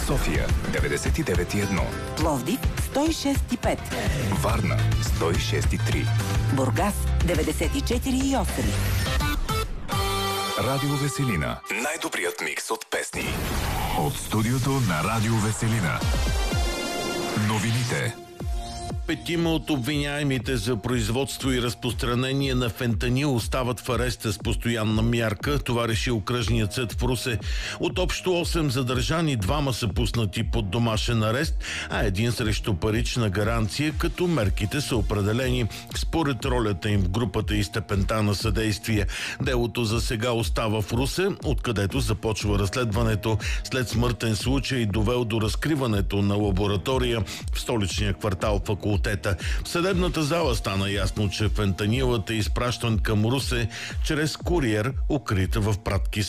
София 99,1, Пловдив 106,5, Варна 106,3, Бургас 94,8. Радио Веселина. Най-добрият микс от песни. От студиото на Радио Веселина. Новините. 5 от обвиняемите за производство и разпространение на фентанил остават в ареста с постоянна мярка. Това реши окръжният съд в Русе. От общо 8 задържани, 2 са пуснати под домашен арест, а 1 срещу парична гаранция, като мерките са определени според ролята им в групата и степента на съдействие. Делото за сега остава в Русе, откъдето започва разследването след смъртен случай, довел до разкриването на лаборатория в столичния квартал Факултета. В съдебната зала стана ясно, че фентанилът е изпращан към Русе чрез куриер, укрит в пратки